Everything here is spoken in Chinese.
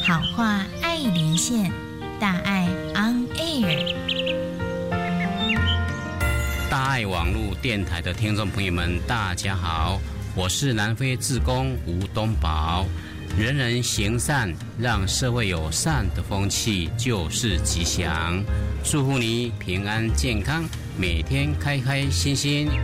好话爱连线，大爱 on air。 大爱网络电台的听众朋友们，大家好，我是南非志工吴东宝。人人行善，让社会有善的风气，就是吉祥。祝福你平安健康，每天开开心心。